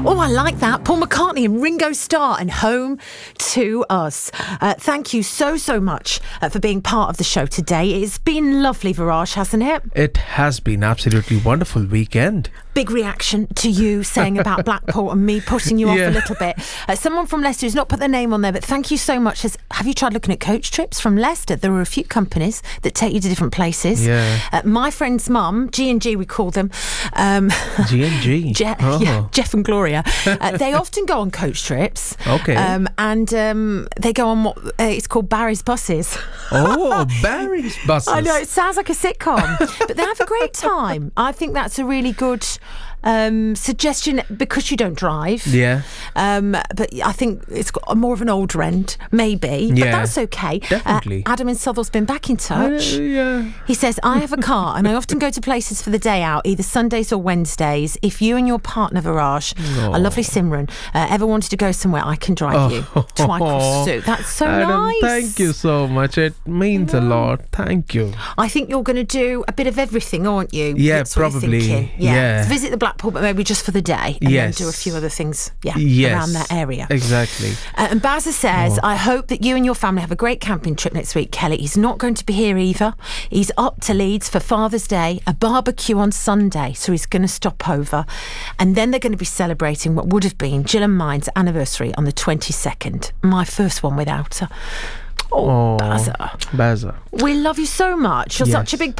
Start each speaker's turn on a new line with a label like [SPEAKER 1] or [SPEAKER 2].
[SPEAKER 1] Oh, I like that. Paul McCartney and Ringo Starr and Home to Us. Thank you so much for being part of the show today. It's been lovely, Viraj, hasn't it?
[SPEAKER 2] It has been absolutely wonderful weekend.
[SPEAKER 1] Big reaction to you saying about Blackpool and me putting you off a little bit. Someone from Leicester who's not put their name on there, but thank you so much. Have you tried looking at coach trips from Leicester? There are a few companies that take you to different places.
[SPEAKER 2] Yeah.
[SPEAKER 1] My friend's mum, G&G we call them.
[SPEAKER 2] G&G.
[SPEAKER 1] Yeah, Jeff and Gloria. They often go on coach trips.
[SPEAKER 2] Okay.
[SPEAKER 1] And they go on what it's called Barry's Buses.
[SPEAKER 2] Oh, Barry's Buses.
[SPEAKER 1] I know, it sounds like a sitcom, but they have a great time. I think that's a really good suggestion because you don't drive.
[SPEAKER 2] Yeah.
[SPEAKER 1] But I think it's got more of an older end, maybe. But that's okay.
[SPEAKER 2] Definitely.
[SPEAKER 1] Adam in Southall's been back in touch.
[SPEAKER 2] Yeah.
[SPEAKER 1] He says, I have a car and I often go to places for the day out, either Sundays or Wednesdays. If you and your partner, Viraj, a lovely Simran, ever wanted to go somewhere, I can drive you to Wycross Zoo. That's so
[SPEAKER 2] Adam,
[SPEAKER 1] nice.
[SPEAKER 2] Thank you so much. It means a lot. Thank you.
[SPEAKER 1] I think you're going to do a bit of everything, aren't you?
[SPEAKER 2] Yeah,
[SPEAKER 1] That's what you're
[SPEAKER 2] probably.
[SPEAKER 1] thinking.
[SPEAKER 2] Yeah.
[SPEAKER 1] Visit the Blackpool, but maybe just for the day, and then do a few other things around that area.
[SPEAKER 2] Exactly.
[SPEAKER 1] And Bazza says, I hope that you and your family have a great camping trip next week, Kelly. He's not going to be here either. He's up to Leeds for Father's Day, a barbecue on Sunday, so he's going to stop over. And then they're going to be celebrating what would have been Jill and mine's anniversary on the 22nd. My first one without her. Oh, Bazza.
[SPEAKER 2] Bazza.
[SPEAKER 1] We love you so much. You're such a big